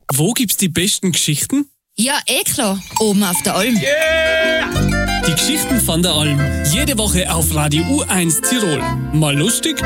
Wo gibt's die besten Geschichten? Ja, klar. Oben auf der Alm. Die Geschichten von der Alm. Jede Woche auf Radio U1 Tirol. Mal lustig,